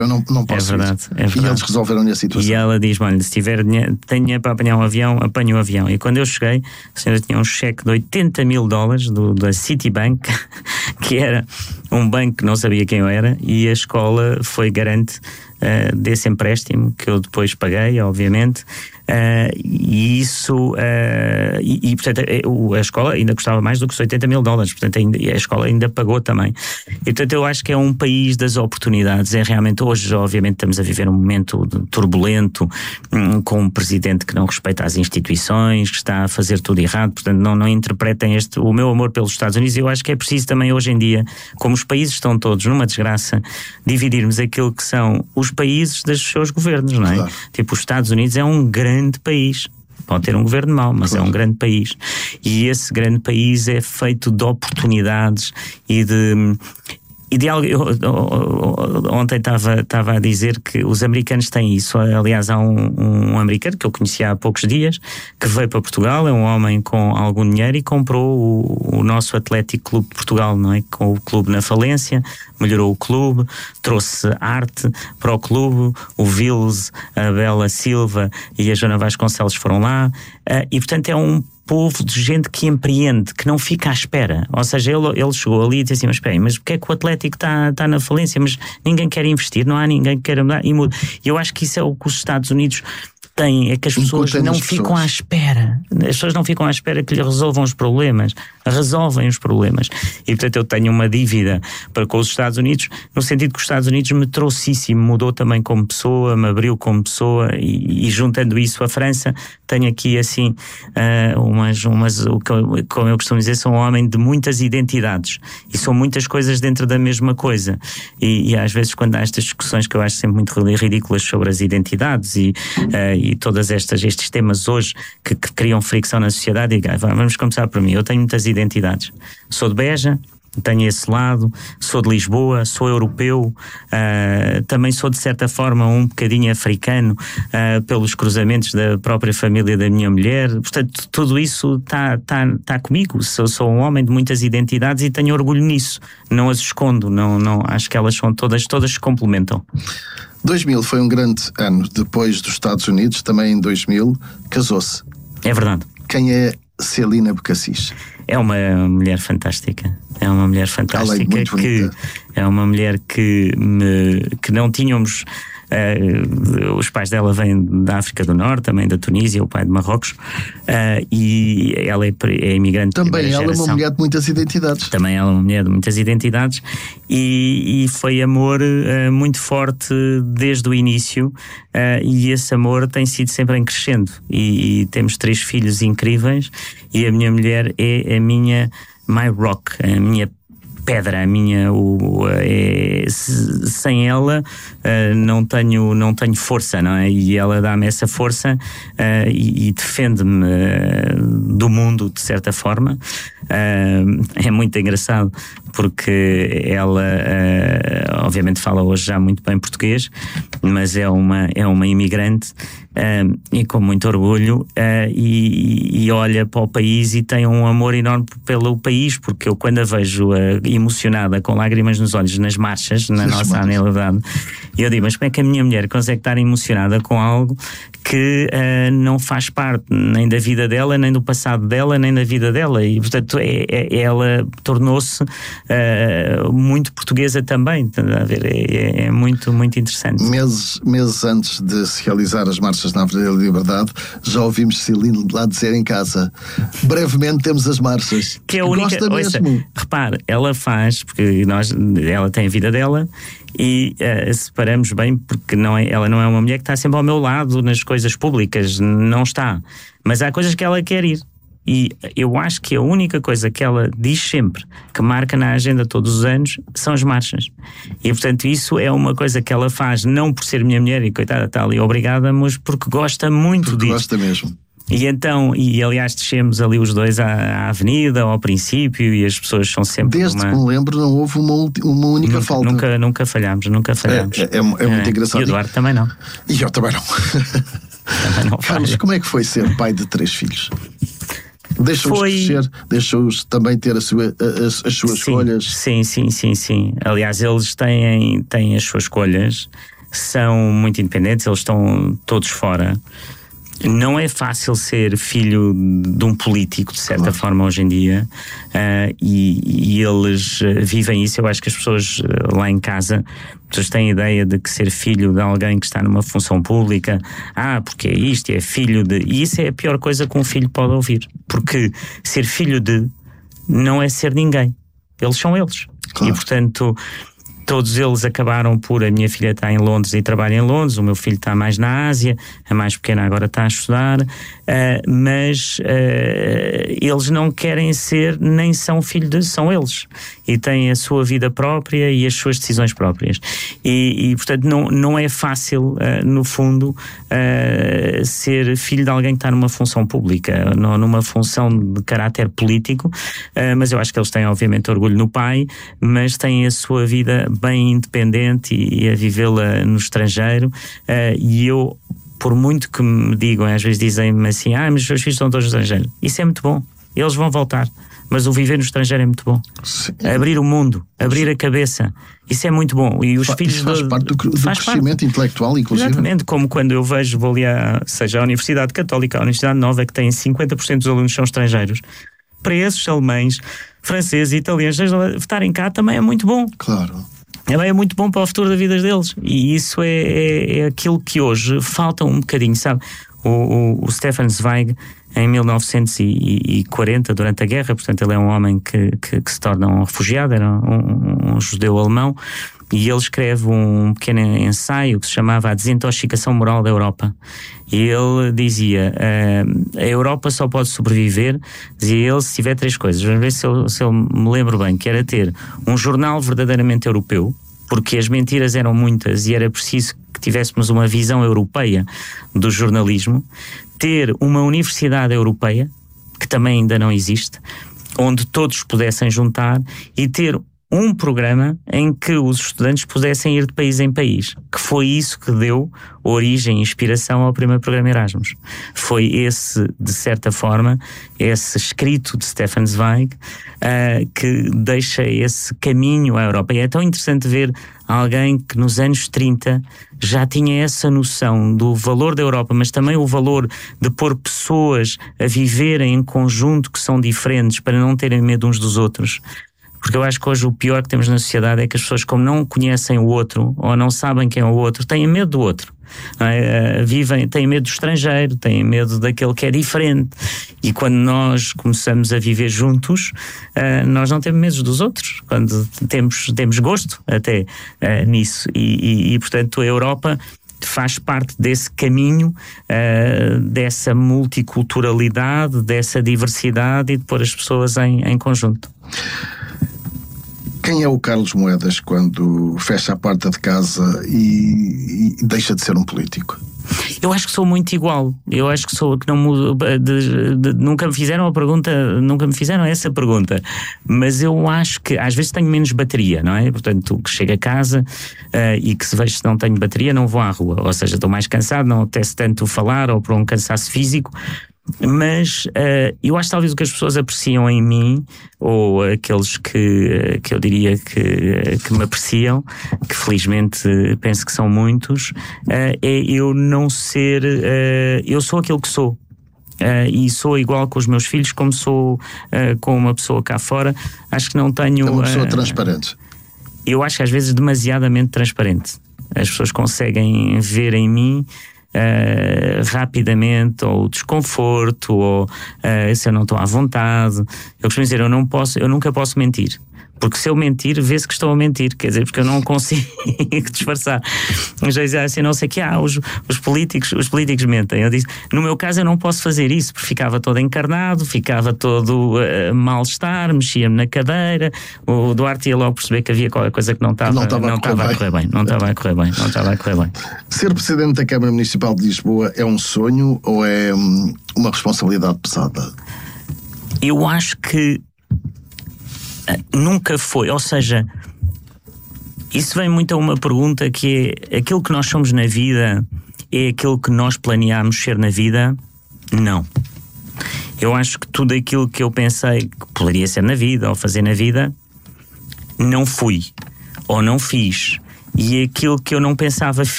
Eu não posso. É verdade. E eles resolveram-lhe a situação. E ela diz-me: olha, se tiver dinheiro, tenho dinheiro para apanhar um avião, apanho o avião. E quando eu cheguei, a senhora tinha um cheque de $80 mil da Citibank, que era um banco que não sabia quem eu era, e a escola foi garante desse empréstimo, que eu depois paguei, obviamente. E isso e portanto a escola ainda custava mais do que os $80 mil, portanto a escola ainda pagou também. E portanto eu acho que é um país das oportunidades. É realmente, hoje obviamente estamos a viver um momento turbulento, com um presidente que não respeita as instituições, que está a fazer tudo errado. Portanto não interpretem o meu amor pelos Estados Unidos. Eu acho que é preciso também hoje em dia, como os países estão todos numa desgraça, dividirmos aquilo que são os países dos seus governos, não é? Claro. Tipo, os Estados Unidos é um grande país. Pode ter um governo mau, mas é um grande país. E esse grande país é feito de oportunidades e de algo. Ontem estava a dizer que os americanos têm isso. Aliás, há um americano que eu conheci há poucos dias, que veio para Portugal, é um homem com algum dinheiro e comprou o nosso Atlético Clube de Portugal, não é? Com o clube na falência, melhorou o clube, trouxe arte para o clube, o Vils, a Bela Silva e a Joana Vasconcelos foram lá, e portanto é um povo de gente que empreende, que não fica à espera. Ou seja, ele chegou ali e disse assim: mas espera aí, mas porque é que o Atlético está na falência? Mas ninguém quer investir, não há ninguém que queira mudar, e muda. E eu acho que isso é o que os Estados Unidos têm, é que as pessoas não ficam à espera. As pessoas não ficam à espera que lhe resolvam os problemas. Resolvem os problemas. E portanto eu tenho uma dívida para com os Estados Unidos, no sentido que os Estados Unidos me trouxe, me mudou também como pessoa, me abriu como pessoa, e juntando isso à França, tenho aqui assim como eu costumo dizer, sou um homem de muitas identidades e são muitas coisas dentro da mesma coisa, e às vezes quando há estas discussões que eu acho sempre muito ridículas sobre as identidades e todas estes temas hoje que criam fricção na sociedade, digo, vamos começar por mim. Eu tenho muitas identidades. Sou de Beja, tenho esse lado, sou de Lisboa, sou europeu, também sou de certa forma um bocadinho africano, pelos cruzamentos da própria família da minha mulher. Portanto, tudo isso está comigo. Sou um homem de muitas identidades e tenho orgulho nisso. Não as escondo, não acho que elas são todas se complementam. 2000 foi um grande ano. Depois dos Estados Unidos, também em 2000, casou-se. É verdade. Quem é Celina Becassis? É uma mulher fantástica. É uma mulher fantástica. Ela é muito bonita. É uma mulher que não tínhamos. Os pais dela vêm da África do Norte, também da Tunísia, o pai de Marrocos, e ela é imigrante. Também ela é uma mulher de muitas identidades. Também ela é uma mulher de muitas identidades, e foi amor muito forte desde o início, e esse amor tem sido sempre em crescendo, e temos 3 filhos incríveis, e a minha mulher é a minha my rock, a minha pedra, a minha sem ela não tenho força, não é? E ela dá-me essa força, e defende-me do mundo de certa forma. É muito engraçado porque ela obviamente fala hoje já muito bem português, mas é uma imigrante, e com muito orgulho, e olha para o país e tem um amor enorme pelo país, porque eu quando a vejo emocionada, com lágrimas nos olhos, nas marchas, na nossa anelidade, eu digo, mas como é que a minha mulher consegue estar emocionada com algo que não faz parte nem da vida dela, nem do passado dela, nem da vida dela? E portanto ela tornou-se muito portuguesa também. É muito, muito interessante. Meses antes de se realizar as marchas na Avenida da Liberdade, já ouvimos Celina lá dizer em casa: brevemente temos as marchas. Que é a única. Gosta mesmo. Repare, ela faz, porque ela tem a vida dela, e separamos bem, porque ela não é uma mulher que está sempre ao meu lado nas coisas públicas, não está, mas há coisas que ela quer ir, e eu acho que a única coisa que ela diz sempre, que marca na agenda todos os anos, são as marchas, e portanto isso é uma coisa que ela faz, não por ser minha mulher e coitada está ali obrigada, mas porque gosta muito disso. Gosta mesmo. E então, aliás, descemos ali os dois à avenida ao princípio, e as pessoas são sempre. Desde que me lembro, não houve uma única falta. Nunca falhámos. É muito engraçado. E o Eduardo também não. E eu também não. Também não. Carlos, como é que foi ser pai de 3 filhos? Deixou-os crescer, deixou-os também ter as suas escolhas. Sim. Aliás, eles têm as suas escolhas. são muito independentes, eles estão todos fora. Não é fácil ser filho de um político, de certa forma, hoje em dia, e eles vivem isso. Eu acho que as pessoas lá em casa, pessoas têm a ideia de que ser filho de alguém que está numa função pública, porque é isto, é filho de... E isso é a pior coisa que um filho pode ouvir, porque ser filho de não é ser ninguém. Eles são eles. Claro. E, portanto... Todos eles acabaram por... A minha filha está em Londres e trabalha em Londres, o meu filho está mais na Ásia, a mais pequena agora está a estudar, mas eles não querem ser, nem são filhos de... São eles. E têm a sua vida própria e as suas decisões próprias. E portanto, não é fácil, no fundo, ser filho de alguém que está numa função pública, numa função de caráter político, mas eu acho que eles têm, obviamente, orgulho no pai, mas têm a sua vida bem independente e a vivê-la no estrangeiro, e eu, por muito que me digam, às vezes dizem-me assim, mas os seus filhos estão todos no estrangeiro. Isso é muito bom, eles vão voltar, mas o viver no estrangeiro é muito bom. Sim. Abrir o mundo, abrir a cabeça, isso é muito bom. E os filhos isso faz parte do crescimento intelectual, inclusive. Exatamente, como quando eu vejo, vou ali seja a Universidade Católica, a Universidade Nova, que tem 50% dos alunos são estrangeiros. Para esses alemães, franceses e italianos votarem cá também é muito bom. Claro. É muito bom para o futuro da vida deles. E isso é aquilo que hoje falta um bocadinho, sabe? O Stefan Zweig, em 1940, durante a guerra, portanto ele é um homem que se torna um refugiado, era um judeu alemão, e ele escreve um pequeno ensaio que se chamava A Desintoxicação Moral da Europa. E ele dizia, a Europa só pode sobreviver, dizia ele, se tiver três coisas. Vamos ver se eu me lembro bem, que era ter um jornal verdadeiramente europeu, porque as mentiras eram muitas e era preciso que tivéssemos uma visão europeia do jornalismo, ter uma universidade europeia, que também ainda não existe, onde todos pudessem juntar, e ter um programa em que os estudantes pudessem ir de país em país, que foi isso que deu origem e inspiração ao primeiro programa Erasmus. Foi esse, de certa forma, esse escrito de Stefan Zweig, que deixa esse caminho à Europa. E é tão interessante ver alguém que nos anos 30 já tinha essa noção do valor da Europa, mas também o valor de pôr pessoas a viverem em conjunto que são diferentes, para não terem medo uns dos outros. Porque eu acho que hoje o pior que temos na sociedade é que as pessoas, como não conhecem o outro, ou não sabem quem é o outro, têm medo do outro. Têm medo do estrangeiro, têm medo daquele que é diferente. E quando nós começamos a viver juntos, nós não temos medo dos outros. Quando temos gosto até nisso. E portanto a Europa faz parte desse caminho, dessa multiculturalidade, dessa diversidade, e de pôr as pessoas em conjunto. Quem é o Carlos Moedas quando fecha a porta de casa e deixa de ser um político? Eu acho que sou muito igual. Eu acho que sou que não mudo. Nunca me fizeram essa pergunta. Mas eu acho que às vezes tenho menos bateria, não é? Portanto, que chego a casa e que se vejo se não tenho bateria, não vou à rua. Ou seja, estou mais cansado, não apetece tanto falar, ou por um cansaço físico. Mas eu acho que talvez o que as pessoas apreciam em mim, ou aqueles que eu diria que me apreciam, que felizmente penso que são muitos, é eu não ser... eu sou aquilo que sou. E sou igual com os meus filhos, como sou com uma pessoa cá fora. Acho que não tenho... É uma pessoa transparente. Eu acho que às vezes demasiadamente transparente. As pessoas conseguem ver em mim rapidamente, ou o desconforto, ou se eu não estou à vontade. Eu costumo dizer, eu nunca posso mentir, porque se eu mentir, vê-se que estou a mentir, quer dizer, porque eu não consigo disfarçar. Já dizia assim, não sei o que, os políticos mentem. Eu disse, no meu caso eu não posso fazer isso, porque ficava todo encarnado, ficava todo mal-estar, mexia-me na cadeira, o Duarte ia logo perceber que havia qualquer coisa que não estava a correr bem. Ser Presidente da Câmara Municipal de Lisboa é um sonho ou é uma responsabilidade pesada? Eu acho que nunca foi, ou seja, isso vem muito a uma pergunta que é: aquilo que nós somos na vida é aquilo que nós planeámos ser na vida? Não. Eu acho que tudo aquilo que eu pensei que poderia ser na vida ou fazer na vida, não fui ou não fiz, e aquilo que eu não pensava